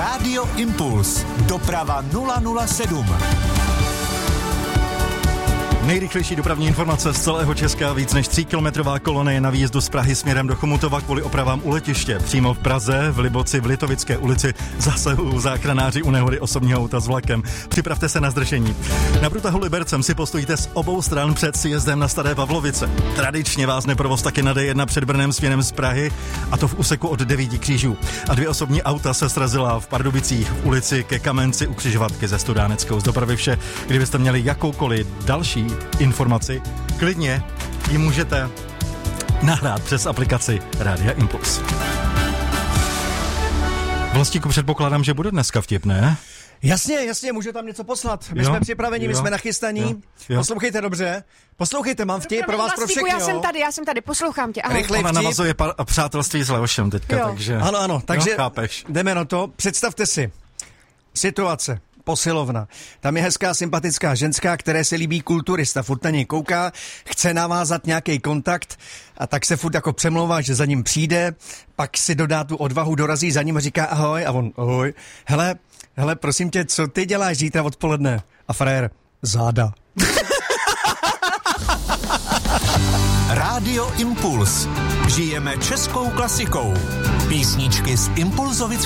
Rádio Impuls. Doprava 007. Nejrychlejší dopravní informace z celého Česka. Víc než 3kilometrová kolona je na výjezdu z Prahy směrem do Chomutova kvůli opravám u letiště. Přímo v Praze, v Liboci, v Litovické ulici zasahují záchranáři u nehody osobního auta s vlakem. Připravte se na zdržení. Na průtahu Libercem si postojíte z obou stran před sjezdem na Staré Pavlovice. Tradičně vás neprovoz taky na D1 před Brnem směrem z Prahy, a to v úseku od 9 křížů. A 2 osobní auta se srazila v Pardubicích v ulici ke Kamenci u křižovatky ze Studáneckou. Z dopravy vše. Kdybyste měli jakoukoliv další informaci, klidně ji můžete nahrát přes aplikaci Rádia Impuls. Vlastíku, předpokládám, že bude dneska vtip, ne? Jasně, můžu tam něco poslat. My jsme připraveni, my jsme nachystaní. Jo. Poslouchejte dobře. Poslouchejte, mám vtip pro vás, pro všechny. Já jsem tady, poslouchám tě. Ahoj. Rychlej Ona vtip. navazuje přátelství s Leošem teďka, takže... Ano, takže chápeš. jdeme na to. Představte si situace. Posilovna. Tam je hezká, sympatická ženská, které se líbí kulturista. Furt na něj kouká, chce navázat nějaký kontakt a tak se furt jako přemlouvá, že za ním přijde, pak si dodá tu odvahu, dorazí za ním a říká ahoj a on ahoj. Hele, prosím tě, co ty děláš zítra odpoledne? A frajer, záda. Rádio Impuls. Žijeme českou klasikou. Písničky z impulzovického